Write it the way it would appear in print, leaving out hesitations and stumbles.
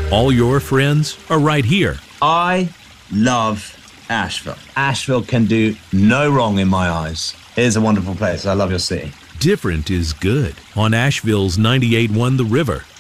All your friends are right here. I love Asheville. Asheville can do no wrong in my eyes. It is a wonderful place. I love your city. Different is good on Asheville's 98.1 The River.